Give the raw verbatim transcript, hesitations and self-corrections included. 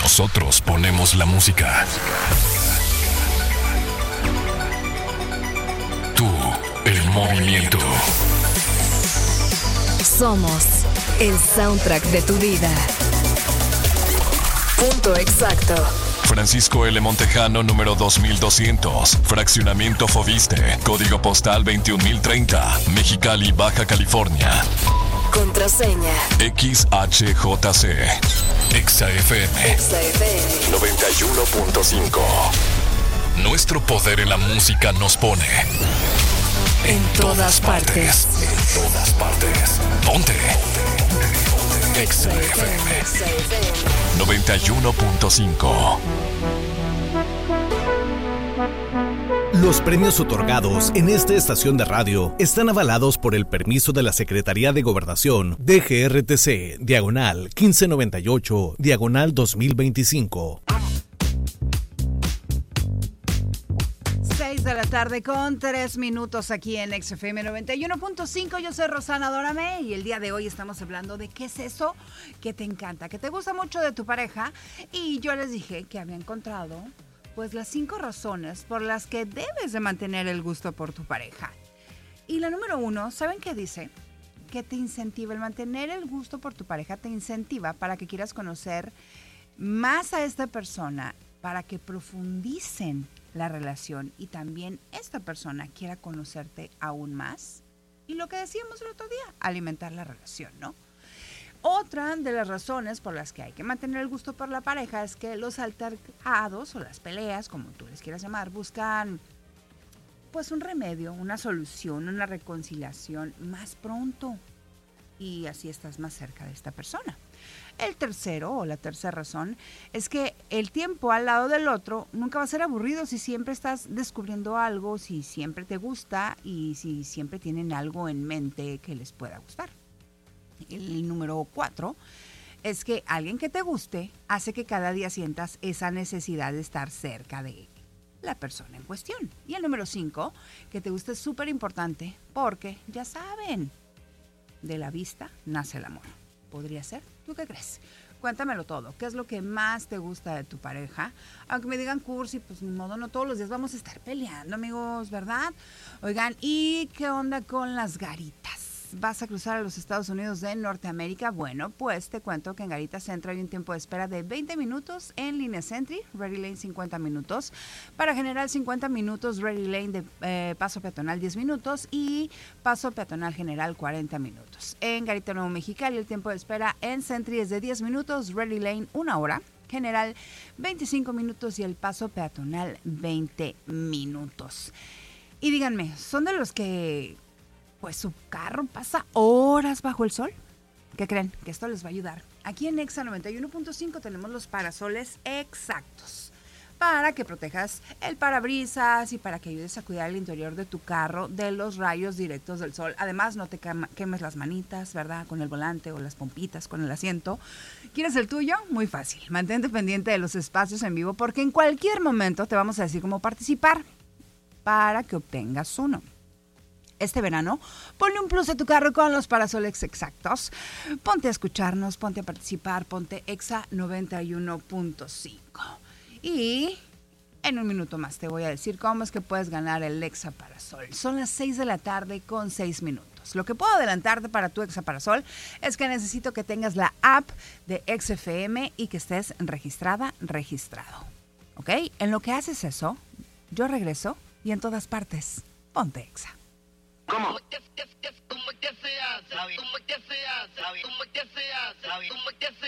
Nosotros ponemos la música. Tú, el movimiento. Somos el soundtrack de tu vida. Punto exacto. Francisco L. Montejano, número dos mil doscientos. Fraccionamiento Foviste. Código postal veintiún mil treinta. Mexicali, Baja California. Contraseña X H J C. Exa F M. Exa F M noventa y uno punto cinco. Nuestro poder en la música nos pone en, en todas, todas partes. partes. En todas partes. Ponte. Exa F M noventa y uno punto cinco. Los premios otorgados en esta estación de radio están avalados por el permiso de la Secretaría de Gobernación D G R T C, diagonal quince noventa y ocho, diagonal dos mil veinticinco. seis de la tarde con tres minutos aquí en Exa F M noventa y uno punto cinco. Yo soy Rosana Dórame y el día de hoy estamos hablando de qué es eso que te encanta, que te gusta mucho de tu pareja. Y yo les dije que había encontrado pues las cinco razones por las que debes de mantener el gusto por tu pareja. Y la número uno, ¿saben qué dice? Que te incentiva, el mantener el gusto por tu pareja te incentiva para que quieras conocer más a esta persona, para que profundicen la relación y también esta persona quiera conocerte aún más. Y lo que decíamos el otro día, alimentar la relación, ¿no? Otra de las razones por las que hay que mantener el gusto por la pareja es que los altercados o las peleas, como tú les quieras llamar, buscan pues un remedio, una solución, una reconciliación más pronto. Y así estás más cerca de esta persona. El tercero o la tercera razón es que el tiempo al lado del otro nunca va a ser aburrido si siempre estás descubriendo algo, si siempre te gusta y si siempre tienen algo en mente que les pueda gustar. El número cuatro es que alguien que te guste hace que cada día sientas esa necesidad de estar cerca de la persona en cuestión. Y el número cinco, que te guste es súper importante porque, ya saben, de la vista nace el amor. ¿Podría ser? ¿Tú qué crees? Cuéntamelo todo. ¿Qué es lo que más te gusta de tu pareja? Aunque me digan cursi, pues ni modo, no todos los días vamos a estar peleando, amigos, ¿verdad? Oigan, ¿y qué onda con las garitas? ¿Vas a cruzar a los Estados Unidos de Norteamérica? Bueno, pues te cuento que en Garita Centro hay un tiempo de espera de veinte minutos en línea Sentry, Ready Lane cincuenta minutos, para General cincuenta minutos, Ready Lane de eh, Paso Peatonal diez minutos y Paso Peatonal General cuarenta minutos. En Garita Nuevo Mexicali el tiempo de espera en Sentry es de diez minutos, Ready Lane una hora, General veinticinco minutos y el Paso Peatonal veinte minutos. Y díganme, ¿son de los que pues su carro pasa horas bajo el sol? ¿Qué creen? Que esto les va a ayudar. Aquí en Exa noventa y uno punto cinco tenemos los parasoles exactos para que protejas el parabrisas y para que ayudes a cuidar el interior de tu carro de los rayos directos del sol. Además, no te quemes las manitas, ¿verdad? Con el volante o las pompitas, con el asiento. ¿Quieres el tuyo? Muy fácil. Mantente pendiente de los espacios en vivo porque en cualquier momento te vamos a decir cómo participar para que obtengas uno. Este verano, ponle un plus a tu carro con los parasoles exactos. Ponte a escucharnos, ponte a participar, ponte Exa noventa y uno punto cinco. Y en un minuto más te voy a decir cómo es que puedes ganar el Exa Parasol. Son las seis de la tarde con seis minutos. Lo que puedo adelantarte para tu Exa Parasol es que necesito que tengas la app de Exa F M y que estés registrada, registrado. ¿Ok? En lo que haces eso, yo regreso y en todas partes, ponte Exa. ¿Cómo? ¿Cómo es que se hace? ¿Cómo es que se hace? ¿Cómo es que se hace? ¿Cómo es que se hace? ¿Cómo es que se